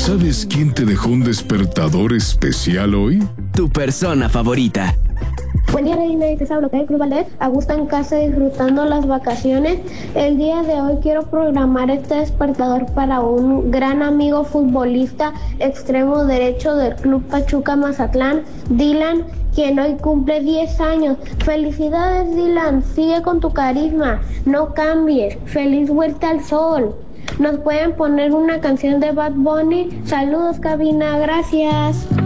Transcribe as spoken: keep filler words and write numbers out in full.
¿Sabes quién te dejó un despertador especial hoy? Tu persona favorita. Buen día, Reina, y te hablo del Club Valdez. A gusto en casa disfrutando las vacaciones. El día de hoy quiero programar este despertador para un gran amigo futbolista extremo derecho del Club Pachuca Mazatlán, Dylan, quien hoy cumple diez años. Felicidades, Dylan, sigue con tu carisma, no cambies. Feliz vuelta al sol. Nos pueden poner una canción de Bad Bunny. Saludos, cabina, gracias.